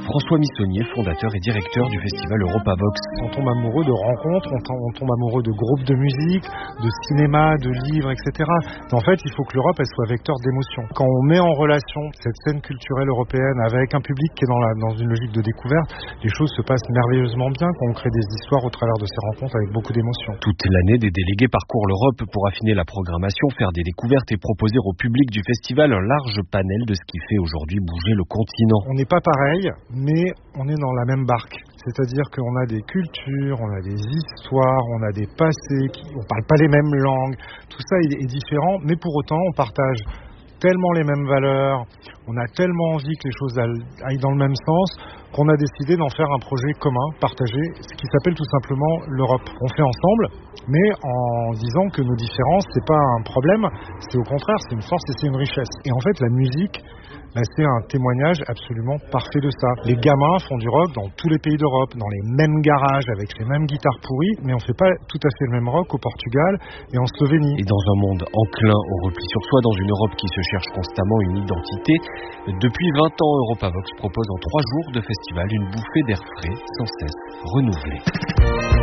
François Missonnier, fondateur et directeur du festival Europavox. On tombe amoureux de rencontres, on tombe amoureux de groupes de musique, de cinéma, de livres, etc. En fait, il faut que l'Europe elle soit vecteur d'émotion. Quand on met en relation cette scène culturelle européenne avec un public qui est dans une logique de découverte, les choses se passent merveilleusement bien quand on crée des histoires au travers de ces rencontres avec beaucoup d'émotion. Toute l'année, des délégués parcourent l'Europe pour affiner la programmation, faire des découvertes et proposer au public du festival un large panel de ce qui fait aujourd'hui bouger le continent. On n'est pas pareil, mais on est dans la même barque. C'est-à-dire qu'on a des cultures, on a des histoires, on a des passés, on ne parle pas les mêmes langues. Tout ça est différent, mais pour autant, on partage tellement les mêmes valeurs, on a tellement envie que les choses aillent dans le même sens, qu'on a décidé d'en faire un projet commun, partagé, ce qui s'appelle tout simplement l'Europe. On fait ensemble, mais en disant que nos différences, c'est pas un problème, c'est au contraire, c'est une force et c'est une richesse. Et en fait, la musique, c'est un témoignage absolument parfait de ça. Les gamins font du rock dans tous les pays d'Europe, dans les mêmes garages, avec les mêmes guitares pourries, mais on fait pas tout à fait le même rock au Portugal et en Slovénie. Et dans un monde enclin au repli sur soi, dans une Europe qui se cherche constamment une identité, depuis 20 ans, Europavox propose en 3 jours de festival une bouffée d'air frais, sans cesse renouvelée.